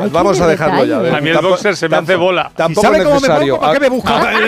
vamos a dejarlo ya. A mí el boxer se me hace bola. Tampoco ¿Sabe es cómo me necesario. pongo? ¿Para qué me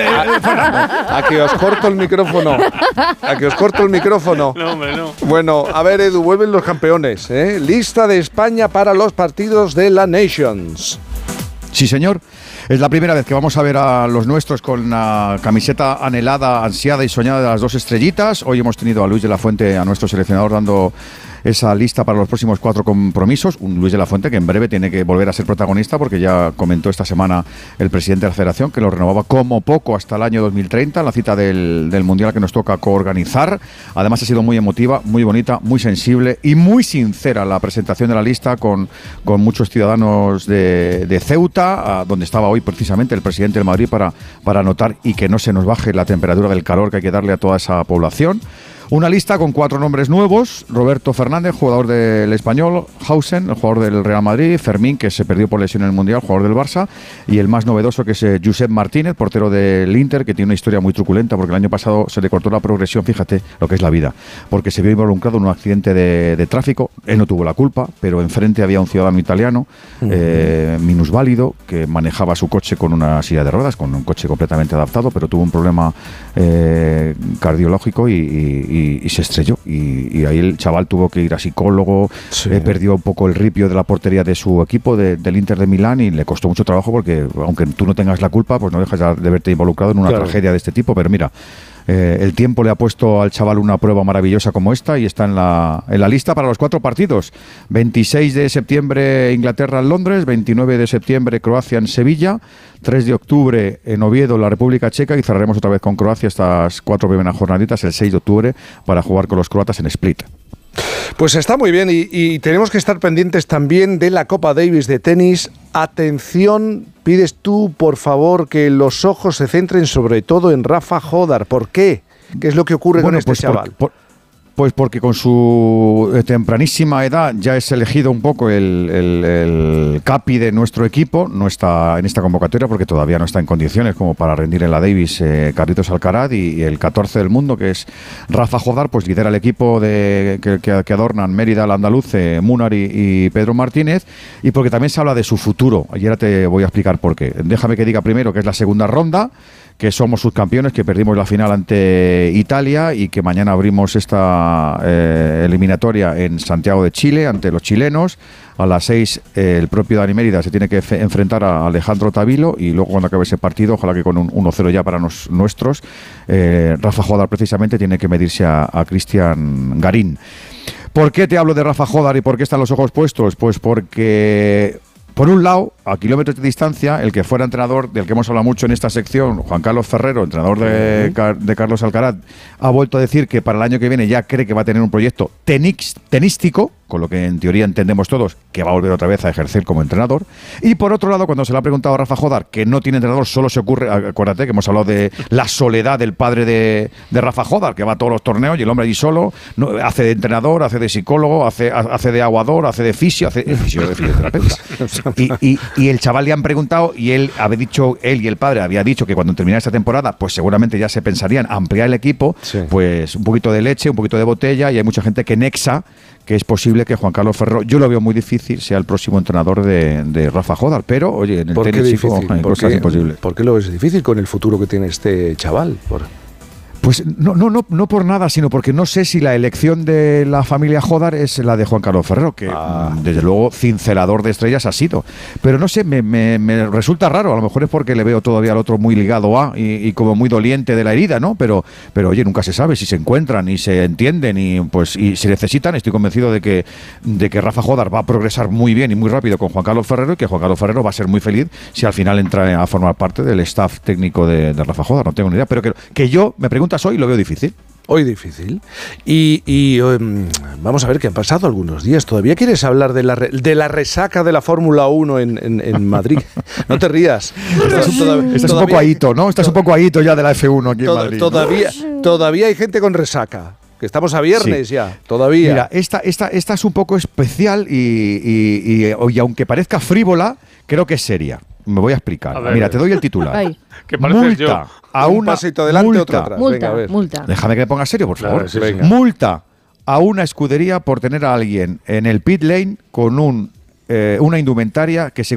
busca? A que os corto el micrófono. A que os corto el micrófono. No, hombre, no. Bueno, a ver, Edu, vuelven los campeones, ¿eh? Lista de España para los partidos de la Nations. Sí, señor. Es la primera vez que vamos a ver a los nuestros con la camiseta anhelada, ansiada y soñada de las 2 estrellitas. Hoy hemos tenido a Luis de la Fuente, a nuestro seleccionador, dando esa lista para los próximos 4 compromisos. Un Luis de la Fuente que en breve tiene que volver a ser protagonista, porque ya comentó esta semana el presidente de la Federación que lo renovaba como poco hasta el año 2030, la cita del Mundial que nos toca coorganizar. Además ha sido muy emotiva, muy bonita, muy sensible y muy sincera la presentación de la lista con muchos ciudadanos de Ceuta, donde estaba hoy precisamente el presidente del Madrid para anotar y que no se nos baje la temperatura del calor que hay que darle a toda esa población. Una lista con 4 nombres nuevos: Roberto Fernández, jugador del Español; Hausen, el jugador del Real Madrid; Fermín, que se perdió por lesión en el Mundial, jugador del Barça; y el más novedoso, que es Josep Martínez, portero del Inter, que tiene una historia muy truculenta, porque el año pasado se le cortó la progresión, fíjate lo que es la vida, porque se vio involucrado en un accidente de tráfico. Él no tuvo la culpa, pero enfrente había un ciudadano italiano, minusválido, que manejaba su coche con una silla de ruedas, con un coche completamente adaptado, pero tuvo un problema cardiológico y se estrelló, y ahí el chaval tuvo que ir a psicólogo. Sí. Perdió un poco el ripio de la portería de su equipo, del Inter de Milán, y le costó mucho trabajo, porque aunque tú no tengas la culpa, pues no dejas de verte involucrado en una tragedia de este tipo. Pero mira, el tiempo le ha puesto al chaval una prueba maravillosa como esta, y está en la lista para los 4 partidos. 26 de septiembre Inglaterra en Londres, 29 de septiembre Croacia en Sevilla, 3 de octubre en Oviedo, la República Checa, y cerraremos otra vez con Croacia estas 4 primeras jornaditas el 6 de octubre para jugar con los croatas en Split. Pues está muy bien, y tenemos que estar pendientes también de la Copa Davis de tenis. Atención, pides tú, por favor, que los ojos se centren sobre todo en Rafa Jódar. ¿Por qué? ¿Qué es lo que ocurre con este chaval? Pues porque con su tempranísima edad ya es elegido un poco el capi de nuestro equipo. No está en esta convocatoria porque todavía no está en condiciones como para rendir en la Davis Carlitos Alcaraz, y el 14 del mundo, que es Rafa Jódar, pues lidera el equipo que adornan Mérida, el andaluz, Munar y Pedro Martínez, y porque también se habla de su futuro. Y ahora te voy a explicar por qué. Déjame que diga primero que es la segunda ronda, que somos subcampeones, que perdimos la final ante Italia, y que mañana abrimos esta eliminatoria en Santiago de Chile ante los chilenos. A las 6 el propio Dani Mérida se tiene que enfrentar a Alejandro Tavilo, y luego cuando acabe ese partido, ojalá que con un 1-0 ya para nuestros, Rafa Jódar precisamente tiene que medirse a Cristian Garín. ¿Por qué te hablo de Rafa Jódar y por qué están los ojos puestos? Pues porque, por un lado, a kilómetros de distancia, el que fuera entrenador, del que hemos hablado mucho en esta sección, Juan Carlos Ferrero, entrenador de Carlos Alcaraz, ha vuelto a decir que para el año que viene ya cree que va a tener un proyecto tenístico, con lo que en teoría entendemos todos que va a volver otra vez a ejercer como entrenador. Y por otro lado, cuando se le ha preguntado a Rafa Jódar, que no tiene entrenador, solo se ocurre, acuérdate que hemos hablado de la soledad del padre de Rafa Jódar, que va a todos los torneos y el hombre allí solo, no, hace de entrenador, hace de psicólogo, hace de aguador, hace de fisio, de fisioterapeuta. Y el chaval le han preguntado, y él y el padre había dicho que cuando terminara esta temporada, pues seguramente ya se pensarían ampliar el equipo, pues un poquito de leche, un poquito de botella, y hay mucha gente que nexa que es posible que Juan Carlos Ferrero, yo lo veo muy difícil, sea el próximo entrenador de Rafa Jódar, pero oye, en el tenis hay cosas imposibles. ¿Por qué lo ves difícil con el futuro que tiene este chaval? Pues no por nada, sino porque no sé si la elección de la familia Jódar es la de Juan Carlos Ferrero, que desde luego cincelador de estrellas ha sido. Pero no sé, me resulta raro, a lo mejor es porque le veo todavía al otro muy ligado a y como muy doliente de la herida, ¿no? Pero oye, nunca se sabe si se encuentran y se entienden y se necesitan. Estoy convencido de que Rafa Jódar va a progresar muy bien y muy rápido con Juan Carlos Ferrero, y que Juan Carlos Ferrero va a ser muy feliz si al final entra a formar parte del staff técnico de Rafa Jódar. No tengo ni idea, pero que yo me preguntas hoy, lo veo difícil. Hoy difícil. Y vamos a ver qué han pasado algunos días. ¿Todavía quieres hablar de la resaca de la Fórmula 1 en Madrid? No te rías. Estás un poco ahito, ¿no? Estás un poco ahito ya de la F1 aquí en Madrid. Todavía hay gente con resaca. Que estamos a viernes ya, todavía. Mira, esta es un poco especial y aunque parezca frívola, creo que es seria. Me voy a explicar. Mira, te doy el titular. Ay. Que pareces yo. A un pasito adelante, otro atrás. Multa. Déjame que me ponga serio, por favor. Claro, sí, multa a una escudería por tener a alguien en el pit lane con una indumentaria que se